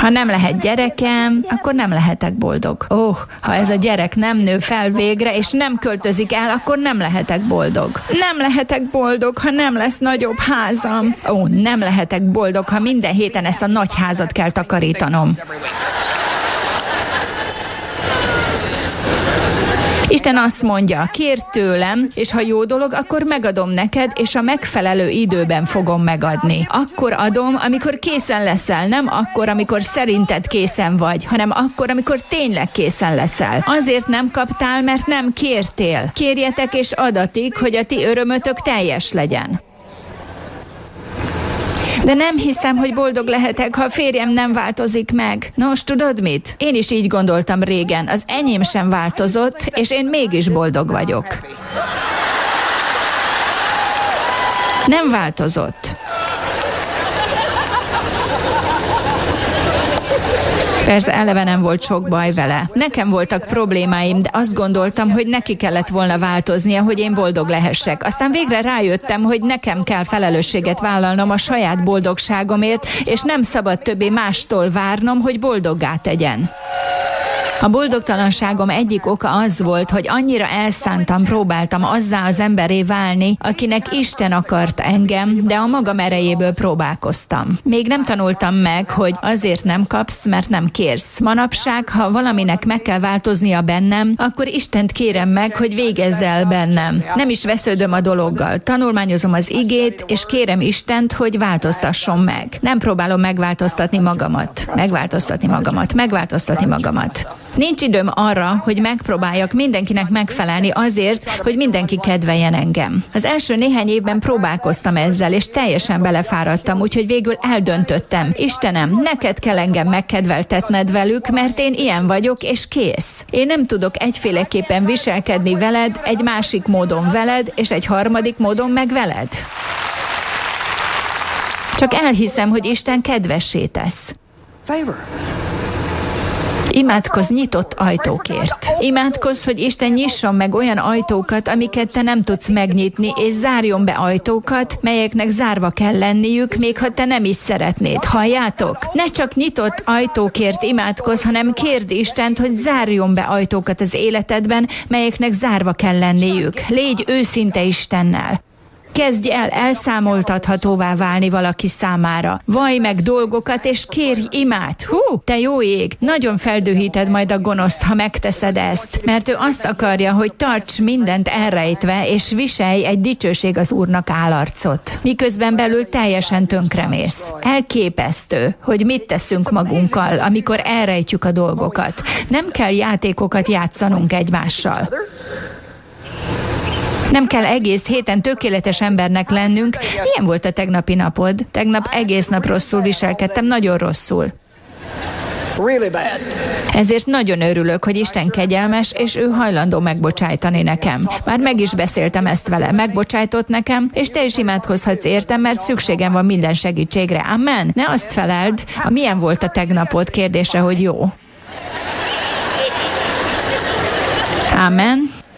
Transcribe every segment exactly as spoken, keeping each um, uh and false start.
Ha nem lehet gyerekem, akkor nem lehetek boldog. Ó, oh, ha ez a gyerek nem nő fel végre, és nem költözik el, akkor nem lehetek boldog. Nem lehetek boldog, ha nem lesz nagyobb házam. Ó, oh, nem lehetek boldog, ha minden héten ezt a nagy házat kell takarítanom. Isten azt mondja, kérd tőlem, és ha jó dolog, akkor megadom neked, és a megfelelő időben fogom megadni. Akkor adom, amikor készen leszel, nem akkor, amikor szerinted készen vagy, hanem akkor, amikor tényleg készen leszel. Azért nem kaptál, mert nem kértél. Kérjetek és adatik, hogy a ti örömötök teljes legyen. De nem hiszem, hogy boldog lehetek, ha a férjem nem változik meg. Nos, tudod mit? Én is így gondoltam régen. Az enyém sem változott, és én mégis boldog vagyok. Nem változott. Persze eleve nem volt sok baj vele. Nekem voltak problémáim, de azt gondoltam, hogy neki kellett volna változnia, hogy én boldog lehessek. Aztán végre rájöttem, hogy nekem kell felelősséget vállalnom a saját boldogságomért, és nem szabad többé mástól várnom, hogy boldoggá tegyen. A boldogtalanságom egyik oka az volt, hogy annyira elszántam, próbáltam azzá az emberré válni, akinek Isten akart engem, de a magam erejéből próbálkoztam. Még nem tanultam meg, hogy azért nem kapsz, mert nem kérsz. Manapság, ha valaminek meg kell változnia bennem, akkor Istent kérem meg, hogy végezz el bennem. Nem is vesződöm a dologgal. Tanulmányozom az igét, és kérem Istent, hogy változtasson meg. Nem próbálom megváltoztatni magamat. Megváltoztatni magamat. Megváltoztatni magamat. Nincs időm arra, hogy megpróbáljak mindenkinek megfelelni azért, hogy mindenki kedveljen engem. Az első néhány évben próbálkoztam ezzel, és teljesen belefáradtam, úgyhogy végül eldöntöttem. Istenem, neked kell engem megkedveltetned velük, mert én ilyen vagyok, és kész. Én nem tudok egyféleképpen viselkedni veled, egy másik módon veled, és egy harmadik módon meg veled. Csak elhiszem, hogy Isten kedvessé tesz. Imádkozz nyitott ajtókért. Imádkozz, hogy Isten nyisson meg olyan ajtókat, amiket te nem tudsz megnyitni, és zárjon be ajtókat, melyeknek zárva kell lenniük, még ha te nem is szeretnéd. Halljátok? Ne csak nyitott ajtókért imádkozz, hanem kérd Istent, hogy zárjon be ajtókat az életedben, melyeknek zárva kell lenniük. Légy őszinte Istennel. Kezdj el elszámoltathatóvá válni valaki számára. Vallj meg dolgokat, és kérj imát. Hú, te jó ég! Nagyon feldühíted majd a gonoszt, ha megteszed ezt, mert ő azt akarja, hogy tarts mindent elrejtve, és viselj egy dicsőség az Úrnak állarcot. Miközben belül teljesen tönkremész. Elképesztő, hogy mit teszünk magunkkal, amikor elrejtjük a dolgokat. Nem kell játékokat játszanunk egymással. Nem kell egész héten tökéletes embernek lennünk. Milyen volt a tegnapi napod? Tegnap egész nap rosszul viselkedtem, nagyon rosszul. Ezért nagyon örülök, hogy Isten kegyelmes, és ő hajlandó megbocsájtani nekem. Már meg is beszéltem ezt vele, megbocsájtott nekem, és te is imádkozhatsz értem, mert szükségem van minden segítségre. Amen? Ne azt feleld, a milyen volt a tegnapod kérdésre, hogy jó. Amen.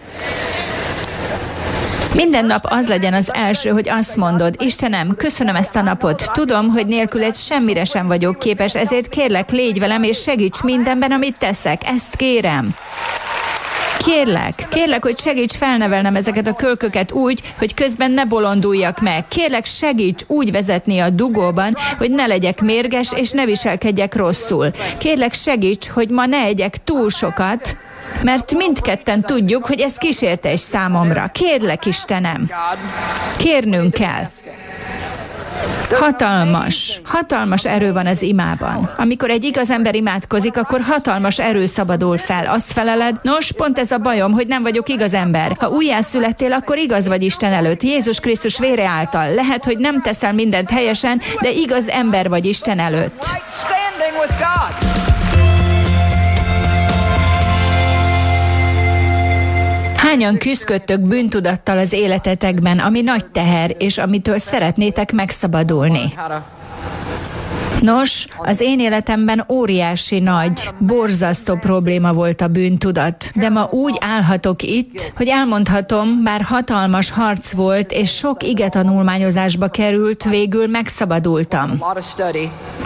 Minden nap az legyen az első, hogy azt mondod, Istenem, köszönöm ezt a napot, tudom, hogy nélküled semmire sem vagyok képes, ezért kérlek, légy velem, és segíts mindenben, amit teszek, ezt kérem. Kérlek, kérlek, hogy segíts felnevelnem ezeket a kölköket úgy, hogy közben ne bolonduljak meg. Kérlek, segíts úgy vezetni a dugóban, hogy ne legyek mérges, és ne viselkedjek rosszul. Kérlek, segíts, hogy ma ne egyek túl sokat, mert mindketten tudjuk, hogy ez kísértés számomra. Kérlek, Istenem, kérnünk kell. Hatalmas, hatalmas erő van az imában. Amikor egy igaz ember imádkozik, akkor hatalmas erő szabadul fel. Azt feleled, nos, pont ez a bajom, hogy nem vagyok igaz ember. Ha újjászülettél, akkor igaz vagy Isten előtt, Jézus Krisztus vére által. Lehet, hogy nem teszel mindent helyesen, de igaz ember vagy Isten előtt. Hányan küzdködtök bűntudattal az életetekben, ami nagy teher, és amitől szeretnétek megszabadulni? Nos, az én életemben óriási nagy, borzasztó probléma volt a bűntudat. De ma úgy állhatok itt, hogy elmondhatom, bár hatalmas harc volt, és sok igetanulmányozásba került, végül megszabadultam.